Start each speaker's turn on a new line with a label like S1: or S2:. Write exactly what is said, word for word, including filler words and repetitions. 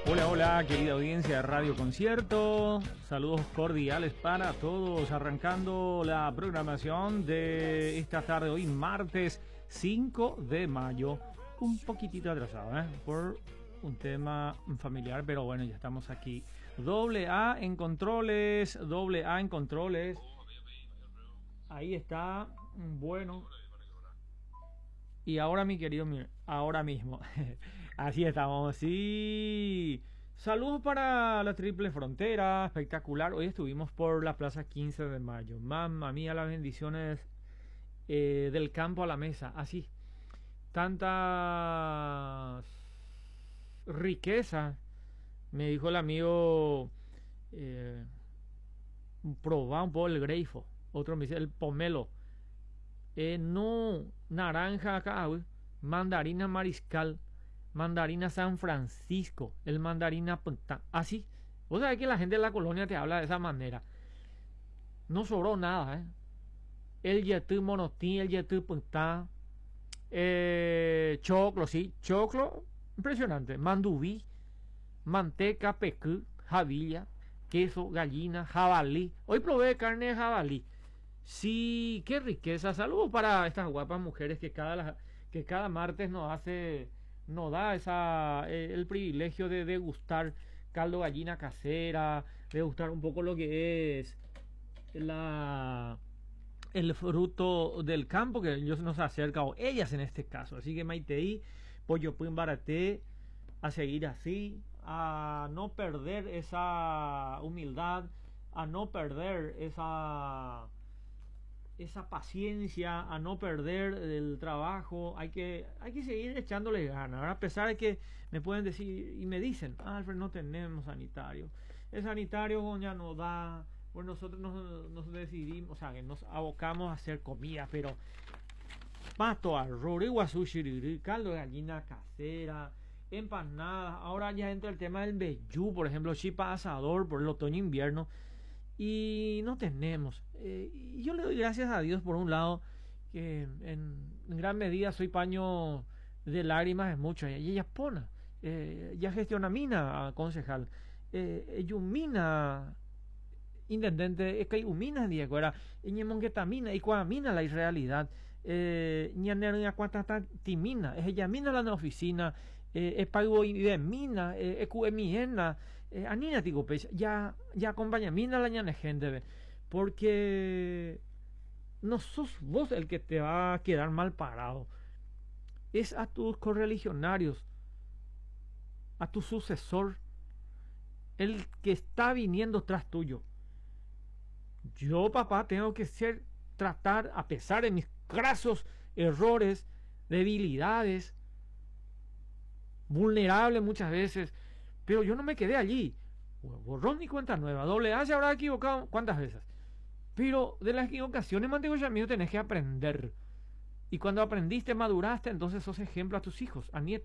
S1: Hola, hola, querida audiencia de Radio Concierto. Saludos cordiales para todos. Arrancando la programación de esta tarde, hoy martes cinco de mayo. Un poquitito atrasado, ¿eh? Por un tema familiar, pero bueno, ya estamos aquí. Doble A en controles, doble A en controles. Ahí está, bueno. Y ahora, mi querido, ahora mismo, así estamos, sí. Saludos para la Triple Frontera, espectacular. Hoy estuvimos por la Plaza quince de mayo. Mamma mía, las bendiciones eh, del campo a la mesa. Así, tantas riquezas. Me dijo el amigo, eh, probá un poco el greifo. Otro me dice el pomelo. Eh, no, naranja acá, wey. Mandarina mariscal, mandarina San Francisco, el mandarina punta. Así, vos sabés que la gente de la colonia te habla de esa manera. No sobró nada, ¿eh? El yetú monotín, el yetú punta, eh, choclo, sí, choclo, impresionante. Mandubí, manteca, pecu, javilla, queso, gallina, jabalí. Hoy probé carne de jabalí. Sí, qué riqueza. Saludos para estas guapas mujeres que cada, que cada martes nos hace, nos da esa, eh, el privilegio de degustar caldo gallina casera, degustar un poco lo que es la, el fruto del campo que ellos nos acercan, o ellas en este caso. Así que Maiteí, pollo pum baraté, a seguir así, a no perder esa humildad, a no perder esa esa paciencia, a no perder el trabajo. Hay que hay que seguir echándole ganas, ¿verdad? A pesar de que me pueden decir y me dicen, ah, Alfred, no tenemos sanitario, el sanitario ya no da, pues nosotros nos, nos decidimos, o sea, que nos abocamos a hacer comida, pero pato, arroz, iguazú, shiriri, caldo de gallina casera, empanadas. Ahora ya entra el tema del vellú, por ejemplo, chipa asador por el otoño invierno. Y no tenemos. Eh, y yo le doy gracias a Dios, por un lado, que en, en gran medida soy paño de lágrimas, es mucho. Y ella pone, eh, ya gestiona mina, concejal. Eh, Yumina, intendente, es que Yumina, Diego, era. Y Mongetamina, y Cuamina, la irrealidad. Eh, Ñanerña Cuatata Timina, es ella mina la oficina. Es pago de mina, es miena, anina digo, pues ya, ya acompaña mina la ñane gente, porque no sos vos el que te va a quedar mal parado, es a tus correligionarios, a tu sucesor, el que está viniendo tras tuyo. Yo, papá, tengo que ser, tratar, a pesar de mis grasos errores, debilidades, vulnerable muchas veces, pero yo no me quedé allí. Borrón ni cuenta nueva. Doble A se habrá equivocado cuántas veces, pero de las equivocaciones, mantengo ya mío, tenés que aprender, y cuando aprendiste, maduraste, entonces sos ejemplo a tus hijos, a nietos.